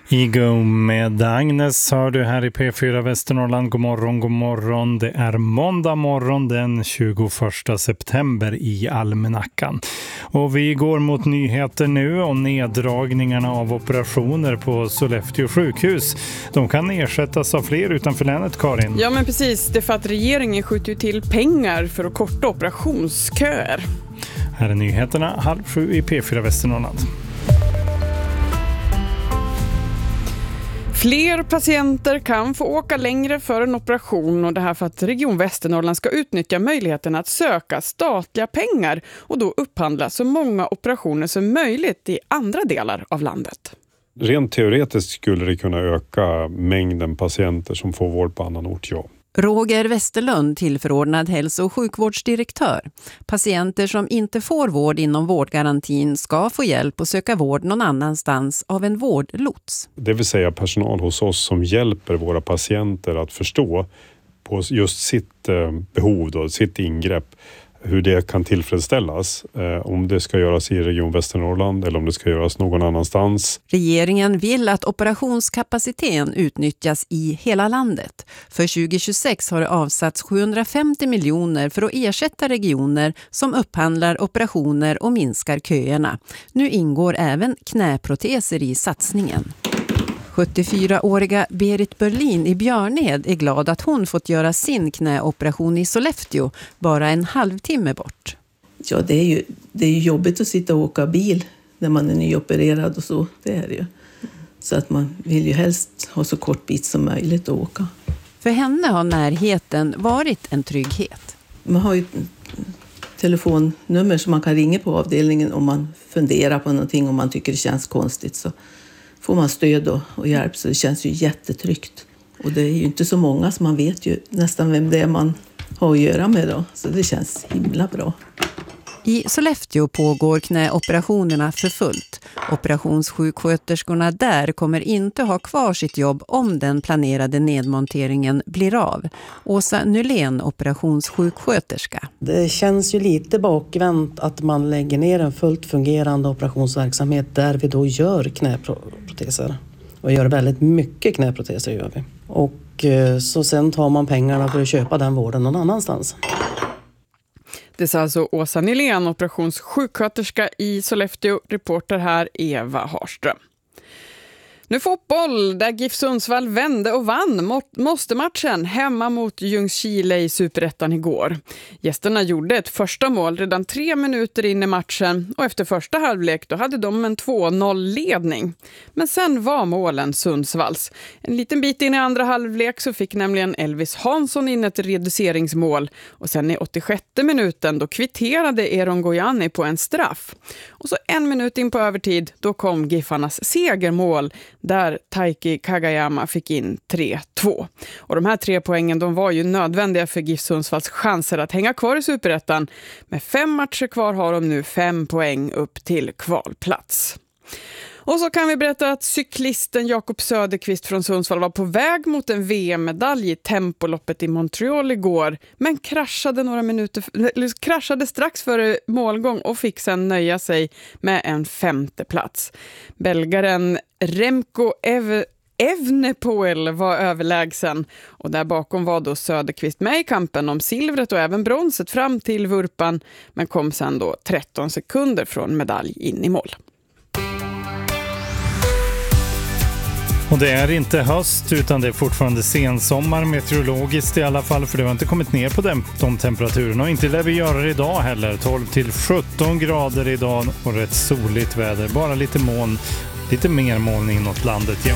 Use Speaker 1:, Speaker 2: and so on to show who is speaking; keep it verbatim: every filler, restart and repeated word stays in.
Speaker 1: Ego med Agnes hör du här i P fyra Västernorrland. God morgon, god morgon. Det är måndag morgon den tjugoförsta september i almanackan. Och vi går mot nyheter nu och neddragningarna av operationer på Sollefteå sjukhus. De kan ersättas av fler utanför länet, Karin.
Speaker 2: Ja men precis, det är för att regeringen skjuter till pengar för att korta operationsköer.
Speaker 1: Här är nyheterna halv sju i P fyra Västernorrland.
Speaker 2: Fler patienter kan få åka längre för en operation, och det här för att Region Västernorrland ska utnyttja möjligheten att söka statliga pengar och då upphandla så många operationer som möjligt i andra delar av landet.
Speaker 3: Rent teoretiskt skulle det kunna öka mängden patienter som får vård på annan ort, ja.
Speaker 4: Roger Westerlund, tillförordnad hälso- och sjukvårdsdirektör. Patienter som inte får vård inom vårdgarantin ska få hjälp att söka vård någon annanstans av en vårdlots.
Speaker 3: Det vill säga personal hos oss som hjälper våra patienter att förstå på just sitt behov, då, sitt ingrepp, hur det kan tillfredsställas. Eh, om det ska göras i Region Västernorrland eller om det ska göras någon annanstans.
Speaker 4: Regeringen vill att operationskapaciteten utnyttjas i hela landet. För tjugo tjugosex har det avsatts sjuhundrafemtio miljoner för att ersätta regioner som upphandlar operationer och minskar köerna. Nu ingår även knäproteser i satsningen. sjuttiofyraåriga Berit Berlin i Björned är glad att hon fått göra sin knäoperation i Sollefteå bara en halvtimme bort.
Speaker 5: Ja, det är ju, det är ju jobbigt att sitta och åka bil när man är nyopererad och så. Det är det ju. Så att man vill ju helst ha så kort bit som möjligt att åka.
Speaker 4: För henne har närheten varit en trygghet.
Speaker 5: Man har ju ett telefonnummer som man kan ringa på avdelningen om man funderar på någonting, om man tycker det känns konstigt, så får man stöd och, och hjälp, så det känns ju jättetryggt. Och det är ju inte så många, så man vet ju nästan vem det är man har att göra med då. Så det känns himla bra.
Speaker 4: I Sollefteå pågår knäoperationerna för fullt. Operationssjuksköterskorna där kommer inte ha kvar sitt jobb om den planerade nedmonteringen blir av. Åsa Nylén, operationssjuksköterska.
Speaker 6: Det känns ju lite bakvänt att man lägger ner en fullt fungerande operationsverksamhet där vi då gör knäproteser. Och gör väldigt mycket knäproteser gör vi. Och så sen tar man pengarna för att köpa den vården någon annanstans.
Speaker 2: Det sa alltså Åsa Nylén, operationssjuksköterska i Sollefteå, reporter här Eva Harström. Nu fotboll, där GIF Sundsvall vände och vann måste matchen hemma mot Ljungskile i Superettan igår. Gästerna gjorde ett första mål redan tre minuter in i matchen, och efter första halvlek då hade de en två noll-ledning. Men sen var målen Sundsvalls. En liten bit in i andra halvlek så fick nämligen Elvis Hansson in ett reduceringsmål, och sen i åttiosjätte minuten då kvitterade Eron Gojani på en straff. Och så en minut in på övertid då kom Giffarnas segermål, där Taiki Kagayama fick in tre två. Och de här tre poängen de var ju nödvändiga för GIF Sundsvalls chanser att hänga kvar i Superettan. Med fem matcher kvar har de nu fem poäng upp till kvalplats. Och så kan vi berätta att cyklisten Jakob Söderqvist från Sundsvall var på väg mot en V M-medalj i tempoloppet i Montreal igår, men kraschade några minuter eller kraschade strax före målgång och fick sedan nöja sig med en femte plats. Belgaren Remco Ev- Evenepoel var överlägsen, och där bakom var då Söderqvist med i kampen om silvret och även bronset fram till vurpan, men kom sedan då tretton sekunder från medalj in i mål.
Speaker 1: Och det är inte höst utan det är fortfarande sensommar meteorologiskt i alla fall, för det har inte kommit ner på de, de temperaturerna, och inte lär vi göra det idag heller. tolv till sjutton grader idag och rätt soligt väder, bara lite moln, lite mer moln inåt landet.